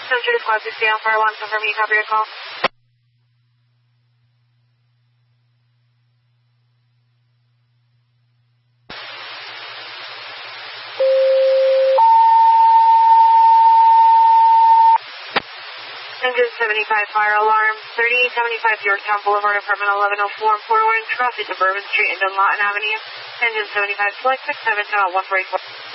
Center to Squad 60 on Fire 1, confirm you copy your call. Engine 75 fire alarm, 3875 Yorktown Boulevard, apartment 1104, forwarding traffic to Bourbon Street and Dunlawton Avenue. Engine 75, select 67 to 144.